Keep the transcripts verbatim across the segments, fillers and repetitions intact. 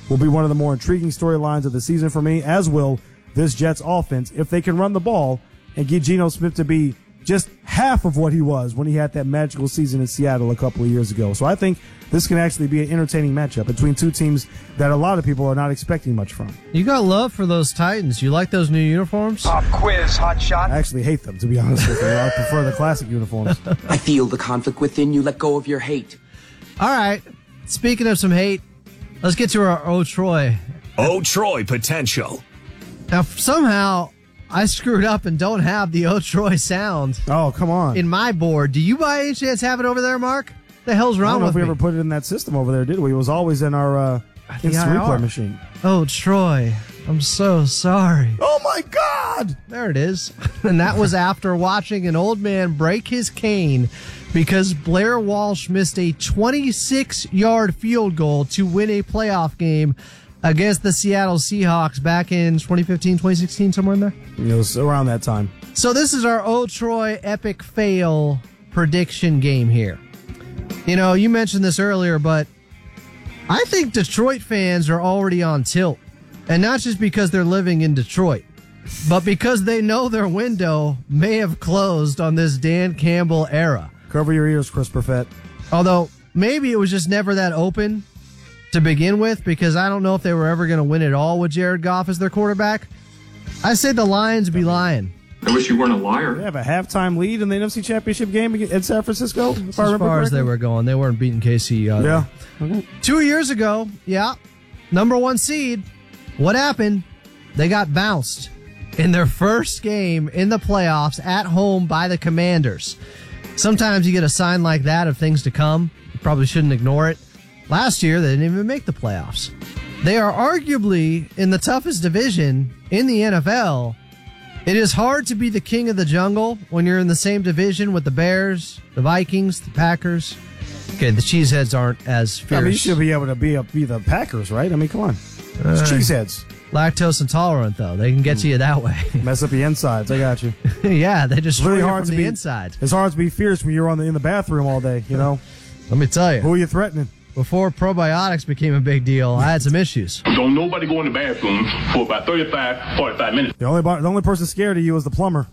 will be one of the more intriguing storylines of the season for me, as will this Jets offense, if they can run the ball and get Geno Smith to be just half of what he was when he had that magical season in Seattle a couple of years ago. So I think this can actually be an entertaining matchup between two teams that a lot of people are not expecting much from. You got love for those Titans. You like those new uniforms? Pop quiz, hot shot. I actually hate them, to be honest with you. I prefer the classic uniforms. I feel the conflict within you. Let go of your hate. All right. Speaking of some hate, let's get to our Oh Troy. Oh Troy potential. Now, somehow, I screwed up and don't have the Oh Troy sound. Oh, come on. In my board. Do you by any chance have it over there, Mark? The hell's wrong I don't know with if we me? ever put it in that system over there, did we? It was always in our uh, instant replay machine. Oh, Troy, I'm so sorry. Oh, my God! There it is. And that was after watching an old man break his cane because Blair Walsh missed a twenty-six-yard field goal to win a playoff game against the Seattle Seahawks back in twenty fifteen, twenty sixteen, somewhere in there. It was around that time. So this is our Oh Troy epic fail prediction game here. You know, you mentioned this earlier, but I think Detroit fans are already on tilt. And not just because they're living in Detroit, but because they know their window may have closed on this Dan Campbell era. Cover your ears, Chris Perfett. Although, maybe it was just never that open to begin with, because I don't know if they were ever going to win it all with Jared Goff as their quarterback. I say the Lions be lying. I wish you weren't a liar. They have a halftime lead in the N F C Championship game in San Francisco, if As I remember far as correctly. they were going, they weren't beating K C. Uh, Yeah. Okay. Two years ago, yeah, number one seed. What happened? They got bounced in their first game in the playoffs at home by the Commanders. Sometimes you get a sign like that of things to come. You probably shouldn't ignore it. Last year, they didn't even make the playoffs. They are arguably in the toughest division in the N F L. It is hard to be the king of the jungle when you're in the same division with the Bears, the Vikings, the Packers. Okay, the Cheeseheads aren't as fierce. I mean, you should be able to be, a, be the Packers, right? I mean, come on. It's Uh, Cheeseheads. Lactose intolerant, though. They can get to you that way. Mess up the insides. I got you. Yeah, they just It's really screw you hard from to the be inside. It's hard to be fierce when you're on the in the bathroom all day. You know. Let me tell you. Who are you threatening? Before probiotics became a big deal, I had some issues. Don't nobody go in the bathroom for about thirty-five, forty-five minutes. The only bar, the only person scared of you is the plumber.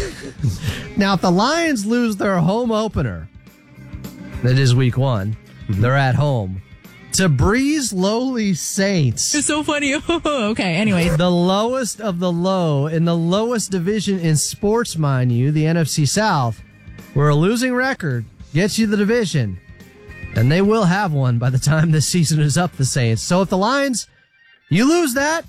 Now, if the Lions lose their home opener, that is week one, mm-hmm. They're at home, to Breeze lowly Saints. It's so funny. Okay, anyway. The lowest of the low in the lowest division in sports, mind you, the N F C South, where a losing record gets you the division. And they will have one by the time this season is up, the Saints. So if the Lions, you lose that,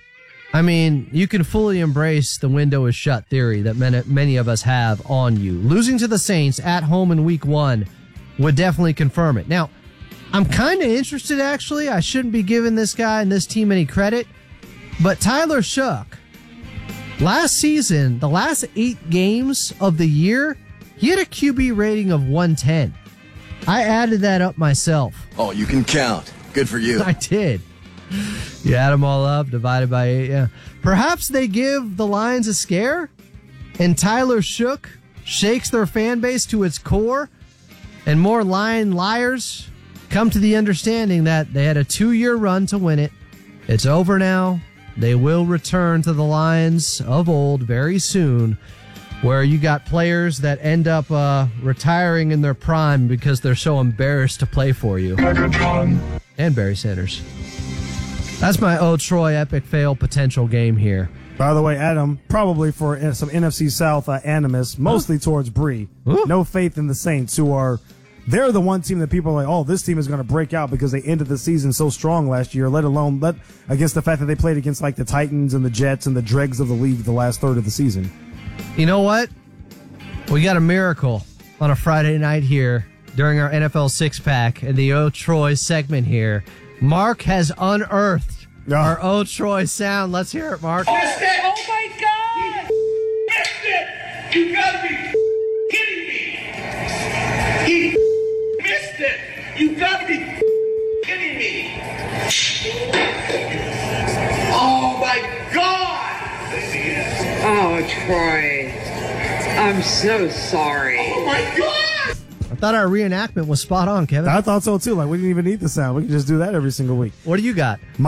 I mean, you can fully embrace the window is shut theory that many, many of us have on you. Losing to the Saints at home in week one would definitely confirm it. Now, I'm kind of interested, actually. I shouldn't be giving this guy and this team any credit. But Tyler Shook, last season, the last eight games of the year, he had a Q B rating of one ten. I added that up myself. Oh, you can count. Good for you. I did. You add them all up, divided by eight, yeah. Perhaps they give the Lions a scare, and Tyler Shook shakes their fan base to its core, and more Lion liars come to the understanding that they had a two-year run to win it. It's over now. They will return to the Lions of old very soon, where you got players that end up uh, retiring in their prime because they're so embarrassed to play for you. And Barry Sanders. That's my Oh Troy epic fail potential game here. By the way, Adam, probably for some N F C South uh, animus, mostly huh? towards Bree. Huh? No faith in the Saints, who are, they're the one team that people are like, oh, this team is going to break out because they ended the season so strong last year, let alone let against the fact that they played against like the Titans and the Jets and the dregs of the league the last third of the season. You know what? We got a miracle on a Friday night here during our N F L six-pack and the Oh Troy segment here. Mark has unearthed oh. our Oh Troy sound. Let's hear it, Mark. Missed it! Oh, my God! He missed it! You gotta be kidding me! He missed it! You gotta be kidding me! Oh, my God! Oh, Troy. I'm so sorry. Oh, my God! I thought our reenactment was spot on, Kevin. I thought so, too. Like, we didn't even need the sound. We can just do that every single week. What do you got?